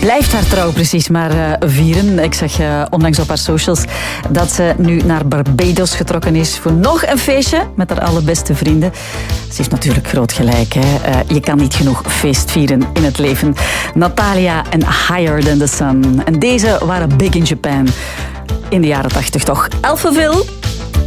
blijft haar trouw precies maar vieren. Ik zag onlangs op haar socials dat ze nu naar Barbados getrokken is voor nog een feestje met haar allerbeste vrienden. Ze heeft natuurlijk groot gelijk. Hè? Je kan niet genoeg feest vieren in het leven. Natalia en Higher Than The Sun. En deze waren big in Japan. In de jaren 80 toch. Alphaville.